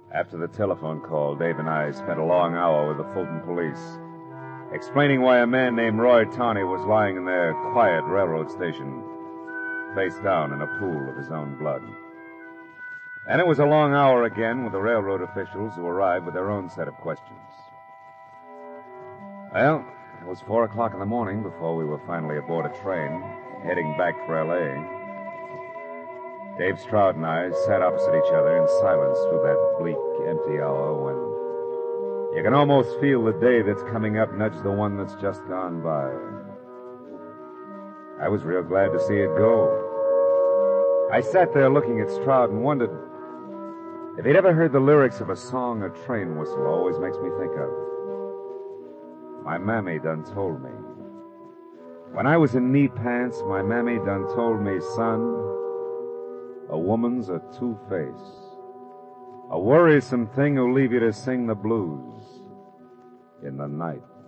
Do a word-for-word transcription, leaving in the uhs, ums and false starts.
After the telephone call, Dave and I spent a long hour with the Fulton police, explaining why a man named Roy Tawney was lying in their quiet railroad station, face down in a pool of his own blood. And it was a long hour again with the railroad officials who arrived with their own set of questions. Well, it was four o'clock in the morning before we were finally aboard a train, heading back for L A Dave Stroud and I sat opposite each other in silence through that bleak, empty hour when you can almost feel the day that's coming up nudge the one that's just gone by. I was real glad to see it go. I sat there looking at Stroud and wondered if he'd ever heard the lyrics of a song a train whistle always makes me think of. My mammy done told me. When I was in knee pants, my mammy done told me, son, a woman's a two-face, a worrisome thing who'll leave you to sing the blues in the night.